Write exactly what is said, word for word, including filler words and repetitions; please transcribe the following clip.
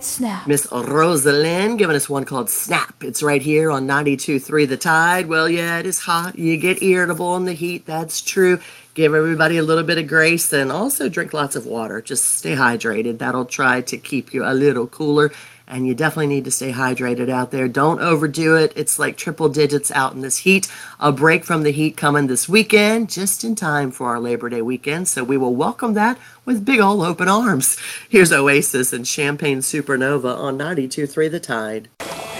Snap. Miss Rosalind giving us one called Snap. It's right here on ninety-two point three The Tide. Well, yeah, it is hot. You get irritable in the heat. That's true. Give everybody a little bit of grace and also drink lots of water. Just stay hydrated. That'll try to keep you a little cooler. And you definitely need to stay hydrated out there. Don't overdo it. It's like triple digits out in this heat. A break from the heat coming this weekend, just in time for our Labor Day weekend. So we will welcome that with big ol' open arms. Here's Oasis and Champagne Supernova on ninety-two point three The Tide.